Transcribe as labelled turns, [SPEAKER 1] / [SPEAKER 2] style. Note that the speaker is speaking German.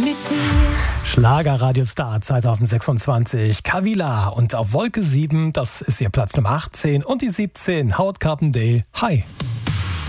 [SPEAKER 1] mit dir.
[SPEAKER 2] Schlager-Radio-Star 2026, Kavila. Und auf Wolke 7, das ist ihr Platz Nummer 18. Und die 17, Howard Carpendale. Hi.